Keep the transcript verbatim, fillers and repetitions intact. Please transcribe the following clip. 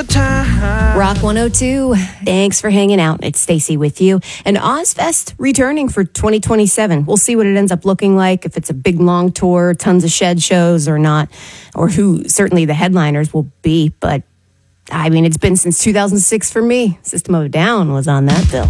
good time. Rock one oh two. Thanks for hanging out. It's Stacy with you. And Ozfest returning for twenty twenty-seven. We'll see what it ends up looking like, if it's a big long tour, tons of shed shows or not, or who certainly the headliners will be. But I mean, it's been since two thousand six for me. System of a Down was on that bill.